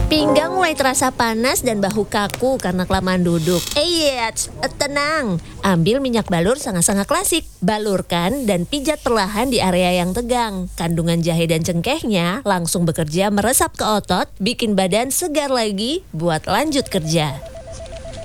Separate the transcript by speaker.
Speaker 1: Pinggang mulai terasa panas dan bahu kaku karena kelamaan duduk. Tenang. Ambil minyak balur sangat-sangat klasik. Balurkan dan pijat perlahan di area yang tegang. Kandungan jahe dan cengkehnya langsung bekerja meresap ke otot, bikin badan segar lagi buat lanjut kerja.